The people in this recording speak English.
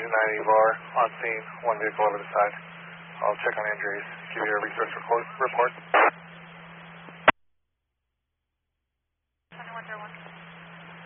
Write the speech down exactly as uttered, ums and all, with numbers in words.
nine E V A R on scene, one vehicle over the side. I'll check on injuries, give you a resource report. report.